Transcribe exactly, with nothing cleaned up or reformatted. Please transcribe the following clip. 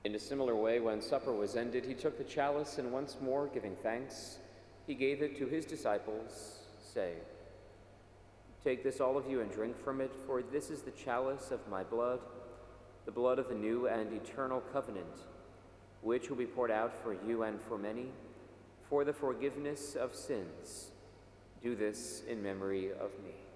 In a similar way, when supper was ended, he took the chalice and once more, giving thanks, he gave it to his disciples, saying, "Take this, all of you, and drink from it, for this is the chalice of my blood, the blood of the new and eternal covenant, which will be poured out for you and for many, for the forgiveness of sins. Do this in memory of me."